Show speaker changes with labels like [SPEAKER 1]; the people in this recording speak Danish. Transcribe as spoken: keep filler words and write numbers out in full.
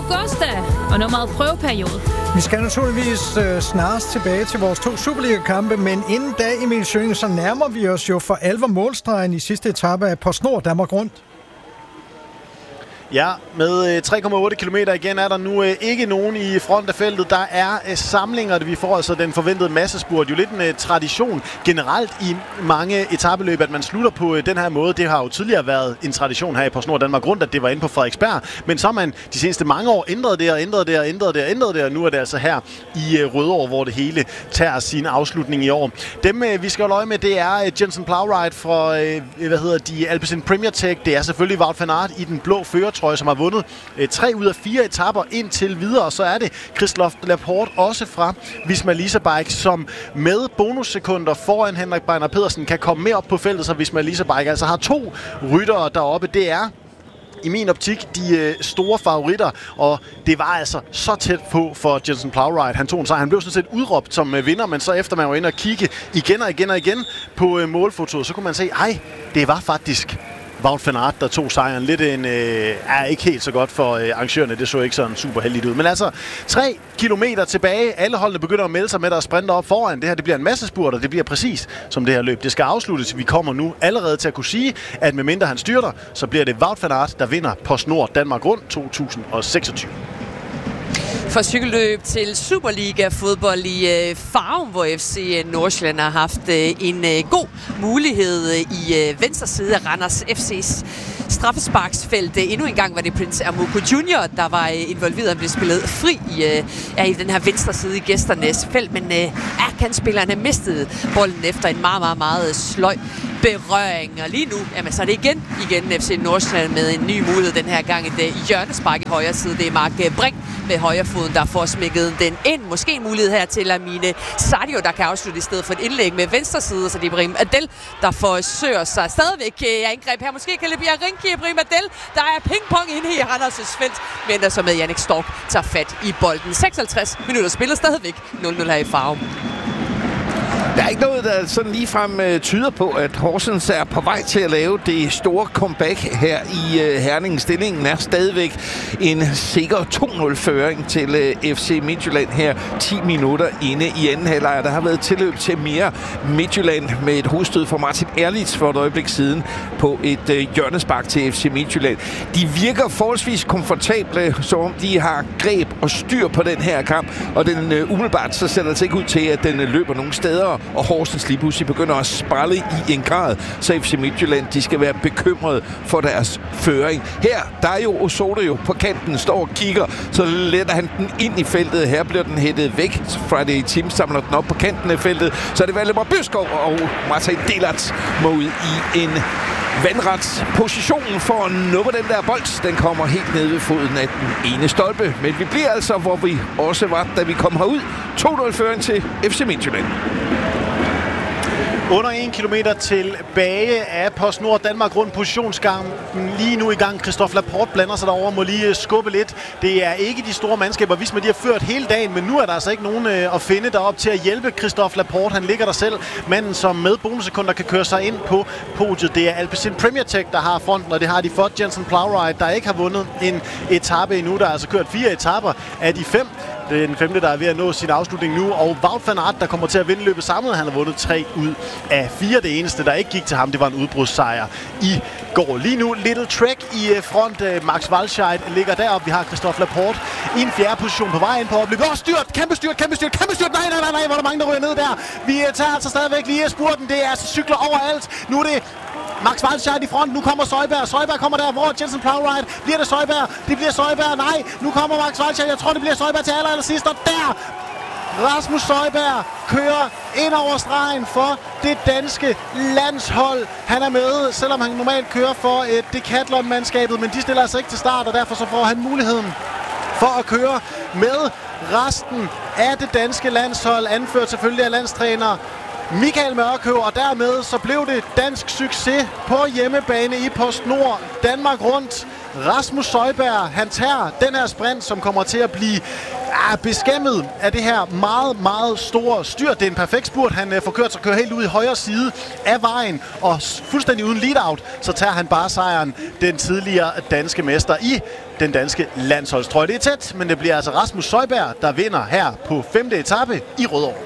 [SPEAKER 1] Augusta og nummeret prøveperiode.
[SPEAKER 2] Vi skal naturligvis øh, snarest tilbage til vores to Superliga-kampe, men inden da, Emil Schønge, så nærmer vi os jo for alvor målstregen i sidste etape af PostNord Danmark Rundt.
[SPEAKER 3] Ja, med tre komma otte kilometer igen er der nu øh, ikke nogen i front af feltet. Der er øh, samlinger, vi får altså den forventede massespurt. Jo lidt en øh, tradition generelt i mange etapeløb, at man slutter på øh, den her måde. Det har jo tidligere været en tradition her i PostNord Danmark Rundt, at det var inde på Frederiksberg. Men så har man de seneste mange år ændret det og ændret det og ændret det og ændret det. Og nu er det altså her i øh, Rødovre, hvor det hele tager sin afslutning i år. Dem øh, vi skal holde øje med, det er øh, Jensen Plowright fra øh, hvad hedder de, Alpecin Premier Tech. Det er selvfølgelig Wout van Aert i den blå fører trøje, som har vundet øh, tre ud af fire etaper indtil videre. Og så er det Christophe Laporte også fra Visma Lease Bike, som med bonussekunder foran Henrik Beiner Pedersen kan komme mere op på feltet, så Visma Lease Bike altså har to ryttere deroppe. Det er i min optik de øh, store favoritter, og det var altså så tæt på for Jensen Plowright. Han tog en sejr. Han blev sådan set udråbt som øh, vinder, men så efter man var inde og kigge igen og igen og igen på øh, målfotoet, så kunne man se, ej, det var faktisk Wout van Aert, der tog sejren. Lidt en, øh, er ikke helt så godt for øh, arrangørerne. Det så ikke sådan super heldigt ud. Men altså, tre kilometer tilbage. Alle holdene begynder at melde sig med, der sprinter op foran. Det her, det bliver en masse spurt, og det bliver præcis som det her løb. Det skal afsluttes. Vi kommer nu allerede til at kunne sige, at medmindre han styrter, så bliver det Wout van Aert, der vinder PostNord Danmark Rundt to tusind og seksogtyve.
[SPEAKER 4] For cykelløb til Superliga-fodbold i øh, Farum, hvor F C Nordsjælland har haft øh, en øh, god mulighed øh, i øh, venstre side af Randers F C's straffesparksfelt. Endnu en gang var det Prince Amuku junior, der var øh, involveret. Han blev spillet fri i, øh, er i den her venstre side i gæsternes felt, men øh, Erkan-spillerne mistede bolden efter en meget, meget, meget sløj berøring. Og lige nu, jamen, så er det igen, igen F C Nordsjælland med en ny mulighed den her gang. Et uh, hjørnespark i højre side. Det er Mark Brink med højrefoden, der får smækket den ind. Måske en mulighed her til Amine Sadio, der kan afslutte i stedet for et indlæg med venstre side. Så det er Ibrahim Adel, der forsøger sig stadigvæk uh, angreb her. Måske kan det blive Rinki Ibrahim Adel. Der er pingpong inde i Randers' felt. Men der så med Jannik Stork tager fat i bolden. seksoghalvtreds minutter spiller stadigvæk nul nul her i Farum.
[SPEAKER 5] Der er ikke noget, der sådan ligefrem øh, tyder på, at Horsens er på vej til at lave det store comeback her i øh, Herning. Stillingen er stadigvæk en sikker to nul-føring til øh, F C Midtjylland her ti minutter inde i anden halvleg. Der har været tilløb til mere Midtjylland med et hovedstød fra Martin Erlitz for et øjeblik siden på et øh, hjørnespark til F C Midtjylland. De virker forholdsvis komfortable, som om de har greb og styr på den her kamp, og den øh, umiddelbart så ser det altså ikke ud til, at den øh, løber nogen steder, og Horsens lige pludselig begynder at sprælle i en grad, så F C Midtjylland, de skal være bekymrede for deres føring. Her, der er jo Osoda jo på kanten, står og kigger, så letter han den ind i feltet. Her bliver den hættet væk. Friday Team samler den op på kanten af feltet, så er det Valdemar Byskov og Martin Delat må ud i en vandret position for at nuppe den der bold. Den kommer helt ned ved foden af den ene stolpe. Men vi bliver altså, hvor vi også var, da vi kom herud. to nul-føring til F C Midtjylland.
[SPEAKER 3] Under en kilometer tilbage af PostNord Danmark Rundt positionsgangen. Lige nu i gang. Christophe Laporte blander sig derover, må lige skubbe lidt. Det er ikke de store mandskaber, hvis man de har ført hele dagen, men nu er der altså ikke nogen øh, at finde derop til at hjælpe Christophe Laporte. Han ligger der selv. Manden, som med bonussekunder kan køre sig ind på podiet. Det er Alpecin Premier Tech, der har fronten, og det har de for Jensen Plowright, der ikke har vundet en etape endnu. Der har altså kørt fire etaper af de fem. Det er den femte, der er ved at nå sin afslutning nu. Og Wout van Aert, der kommer til at vinde løbet samlet. Han har vundet tre ud af fire. Det eneste, der ikke gik til ham, det var en udbrudssejr i går. Lige nu, Little Trek i front. Max Walscheid ligger deroppe. Vi har Christophe Laporte i en fjerde position på vej ind på opløbet. Åh, oh, styrt! Kæmpe styrt! Kæmpe styrt! Kæmpe styrt! Nej, nej, nej, nej! Hvor er der mange, der ryger ned der. Vi tager altså stadigvæk lige spurten. Det er altså cykler overalt. Nu er det Max Walscheid i front. Nu kommer Søjberg. Søjberg kommer der, hvor Jensen Plowright. Bliver det Søjberg? Det bliver Søjberg. Nej, nu kommer Max Walscheid. Jeg tror, det bliver Søjberg til aller, aller sidst. Og der Rasmus Søjberg kører ind over stregen for det danske landshold. Han er med, selvom han normalt kører for et Decathlon-mandskabet, men de stiller altså ikke til start, og derfor så får han muligheden for at køre med resten af det danske landshold, anført selvfølgelig af landstræner Michael Mørkøv, og dermed så blev det dansk succes på hjemmebane i PostNord Danmark Rundt. Rasmus Søjberg, han tager den her sprint, som kommer til at blive er beskæmmet af det her meget, meget store styr. Det er en perfekt spurt. Han uh, får kørt sig kører helt ud i højre side af vejen, og fuldstændig uden lead-out, så tager han bare sejren, den tidligere danske mester i den danske landsholdstrøje. Det er tæt, men det bliver altså Rasmus Søjberg, der vinder her på femte etape i Rødovre.